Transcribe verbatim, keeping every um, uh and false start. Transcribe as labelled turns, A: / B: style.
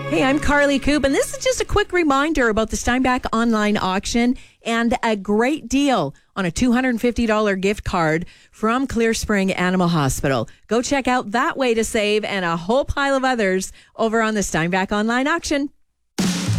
A: Hey, I'm Carly Coop, and this is just a quick reminder about the Steinbach online auction and a great deal on a two hundred fifty dollars gift card from Clear Spring Animal Hospital. Go check out that way to save and a whole pile of others over on the Steinbach online auction.